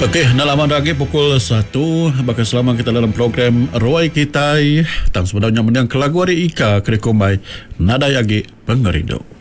Okey, nalaman lagi pukul 1. Bakal selama kita dalam program Roy Kitai. Tang sebenarnya menang kelagu hari Ika Krikumbai Nadai Agi Pengerindo.